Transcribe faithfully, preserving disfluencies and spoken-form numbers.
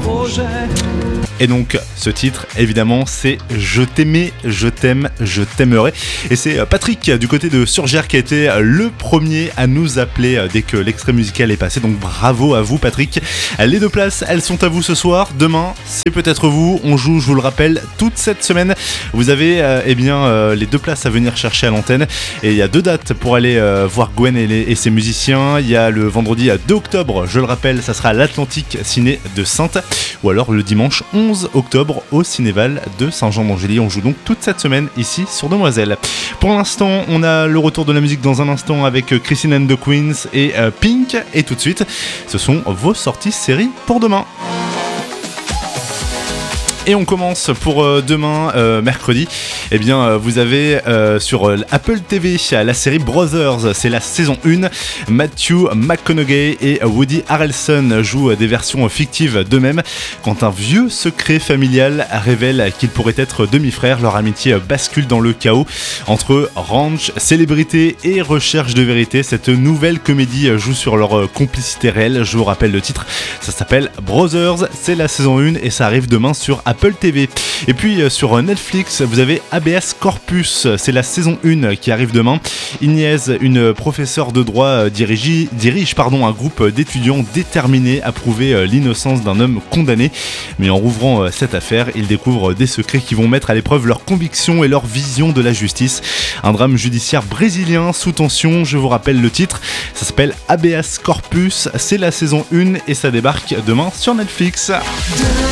projet. Et donc ce titre évidemment c'est Je t'aimais, je t'aime, je t'aimerai. Et c'est Patrick du côté de Surgère qui a été le premier à nous appeler dès que l'extrait musical est passé. Donc bravo à vous Patrick. Les deux places elles sont à vous ce soir. Demain c'est peut-être vous. On joue, je vous le rappelle, toute cette semaine. Vous avez euh, eh bien, euh, les deux places à venir chercher à l'antenne. Et il y a deux dates pour aller euh, voir Gwen et, les, et ses musiciens. Il y a le vendredi deux octobre, je le rappelle, ça sera à l'Atlantique Ciné de Saintes. Ou alors le dimanche onze octobre au Cinéval de Saint-Jean-d'Angély. On joue donc toute cette semaine ici sur Demoiselle. Pour l'instant, on a le retour de la musique dans un instant avec Christine and the Queens et euh, Pink. Et tout de suite, ce sont vos sorties séries pour demain. Et on commence pour euh, demain, euh, mercredi. Eh bien, euh, vous avez euh, sur euh, Apple T V la série Brothers, c'est la saison un. Matthew McConaughey et Woody Harrelson jouent des versions fictives d'eux-mêmes. Quand un vieux secret familial révèle qu'ils pourraient être demi-frères, leur amitié bascule dans le chaos. Entre ranch, célébrité et recherche de vérité, cette nouvelle comédie joue sur leur complicité réelle. Je vous rappelle le titre, ça s'appelle Brothers, c'est la saison un et ça arrive demain sur Apple T V. Et puis sur Netflix, vous avez Habeas Corpus, c'est la saison un qui arrive demain. Inès, une professeure de droit, dirige, dirige pardon, un groupe d'étudiants déterminés à prouver l'innocence d'un homme condamné. Mais en rouvrant cette affaire, ils découvrent des secrets qui vont mettre à l'épreuve leurs convictions et leur vision de la justice. Un drame judiciaire brésilien sous tension, je vous rappelle le titre, ça s'appelle Habeas Corpus, c'est la saison un et ça débarque demain sur Netflix.